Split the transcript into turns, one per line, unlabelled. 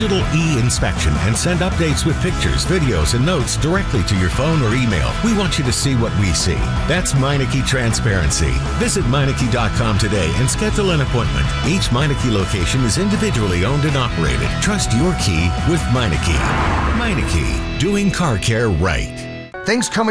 Digital e-inspection and send updates with pictures, videos, and notes directly to your phone or email. We want you to see what we see. That's Meineke Transparency. Visit Meineke.com today and schedule an appointment. Each Meineke location is individually owned and operated. Trust your key with Meineke. Meineke, doing car care right.
Things come